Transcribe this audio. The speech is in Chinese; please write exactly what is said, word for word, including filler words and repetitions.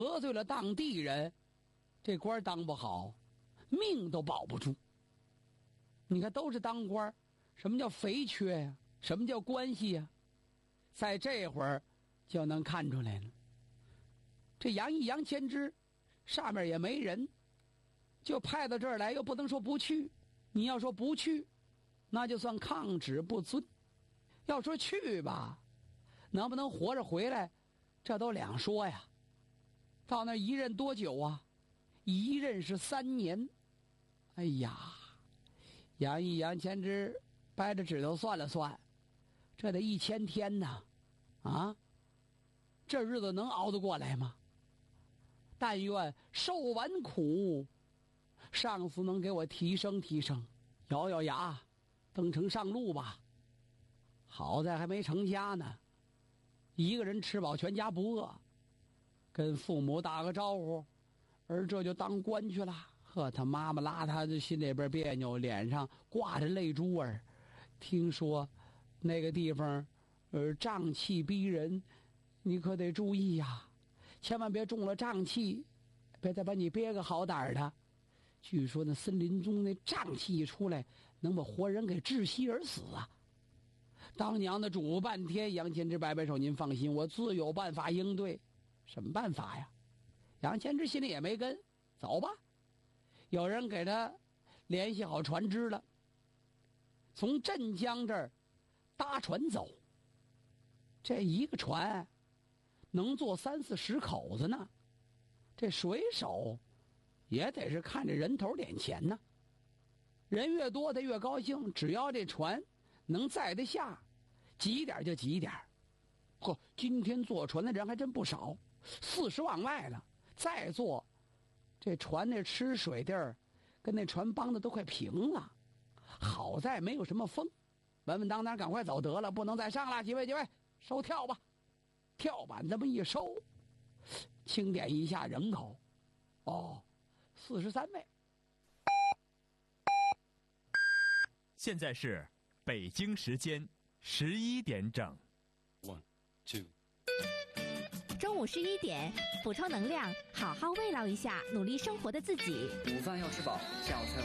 得罪了当地人，这官当不好，命都保不住。你看，都是当官，什么叫肥缺呀、啊？什么叫关系呀、啊？在这会儿就能看出来了。这杨毅、杨千之上面也没人，就派到这儿来，又不能说不去。你要说不去，那就算抗旨不遵；要说去吧，能不能活着回来，这都两说呀。到那一任多久啊？一任是三年。哎呀，杨毅、杨千之掰着指头算了算，这得一千天呢，啊，这日子能熬得过来吗？但愿受完苦，上司能给我提升提升，咬咬牙，登城上路吧。好在还没成家呢，一个人吃饱全家不饿，跟父母打个招呼，而这就当官去了。呵，他妈妈拉他的心里边别扭，脸上挂着泪珠儿。听说那个地方呃瘴气逼人，你可得注意呀，千万别中了瘴气，别再把你憋个好歹的。据说那森林中那瘴气一出来，能把活人给窒息而死啊！当娘的嘱咐半天，杨千之摆摆手，您放心，我自有办法应对。什么办法呀？杨千之心里也没根，走吧。有人给他联系好船只了，从镇江这儿搭船走。这一个船能坐三四十口子呢，这水手也得是看着人头点钱呢。人越多他越高兴，只要这船能载得下，挤点就挤点。呵，今天坐船的人还真不少，四十往外了。再坐，这船那吃水地儿跟那船帮的都快平了。好在没有什么风，稳稳当当赶快走得了，不能再上了。几位几位，收跳吧。跳板这么一收，清点一下人口，哦，四十三位。 现在是北京时间十一点整。 One, two。 中午十一点，补充能量，好好慰劳一下努力生活的自己。 午饭要吃饱，下午才有